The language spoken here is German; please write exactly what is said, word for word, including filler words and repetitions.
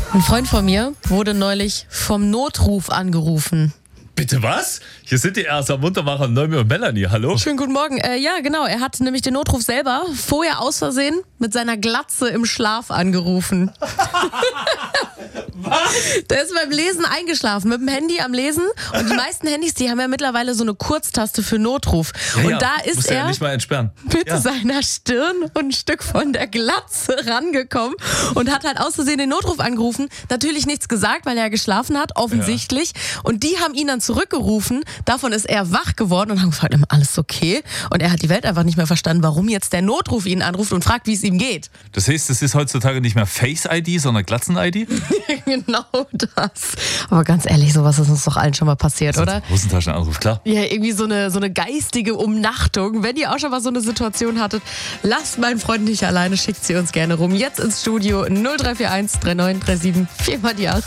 Ein Freund von mir wurde neulich vom Notruf angerufen. Bitte was? Hier sind die Erster Muntermacher Noemi und Melanie. Hallo? Schönen guten Morgen. Äh, ja, genau. Er hat nämlich den Notruf selber vorher aus Versehen mit seiner Glatze im Schlaf angerufen. Was? Der ist beim Lesen eingeschlafen, mit dem Handy am Lesen. Und die meisten Handys, die haben ja mittlerweile so eine Kurztaste für Notruf. Ja, und ja. da ist Muss er ja nicht mal entsperren. mit Ja. seiner Stirn und ein Stück von der Glatze rangekommen und hat halt aus Versehen den Notruf angerufen. Natürlich nichts gesagt, weil er geschlafen hat, offensichtlich. Ja. Und die haben ihn dann zurückgerufen. Davon ist er wach geworden und haben gefragt, alles okay? Und er hat die Welt einfach nicht mehr verstanden, warum jetzt der Notruf ihn anruft und fragt, wie es ihm geht. Das heißt, das ist heutzutage nicht mehr Face-I D, sondern Glatzen-I D? Genau das. Aber ganz ehrlich, sowas ist uns doch allen schon mal passiert, Das ist oder? ein Hosentaschenanruf, klar. Ja, irgendwie so eine, so eine geistige Umnachtung. Wenn ihr auch schon mal so eine Situation hattet, lasst meinen Freund nicht alleine, schickt sie uns gerne rum. Jetzt ins Studio null drei vier eins drei neun drei sieben vier mal die acht.